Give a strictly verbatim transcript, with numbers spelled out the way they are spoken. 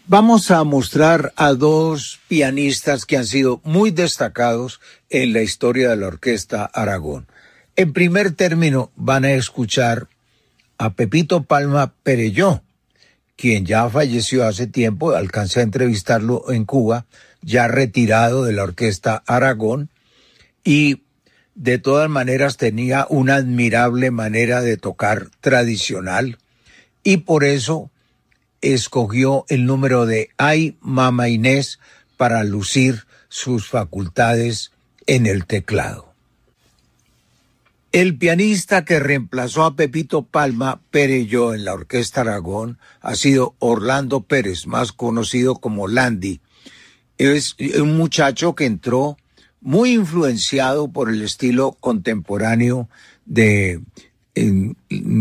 Vamos a mostrar a dos pianistas que han sido muy destacados en la historia de la Orquesta Aragón. En primer término van a escuchar a Pepito Palma Perelló, quien ya falleció hace tiempo, alcancé a entrevistarlo en Cuba, ya retirado de la Orquesta Aragón, y de todas maneras tenía una admirable manera de tocar tradicional, y por eso escogió el número de Ay, Mama Inés para lucir sus facultades en el teclado. El pianista que reemplazó a Pepito Palma Perelló en la Orquesta Aragón ha sido Orlando Pérez, más conocido como Landy. Es un muchacho que entró muy influenciado por el estilo contemporáneo de en,